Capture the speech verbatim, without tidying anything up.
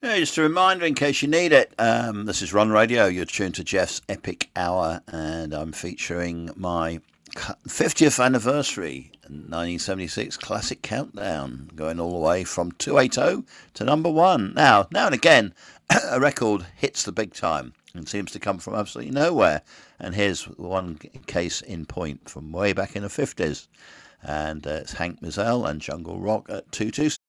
Yeah, just a reminder in case you need it. Um, this is Run Radio. You're tuned to Jeff's Epic Hour, and I'm featuring my fiftieth anniversary nineteen seventy-six classic countdown, going all the way from two eighty to number one. Now, now and again, a record hits the big time and seems to come from absolutely nowhere. And here's one case in point from way back in the fifties. And uh, it's Hank Mizell and Jungle Rock at two two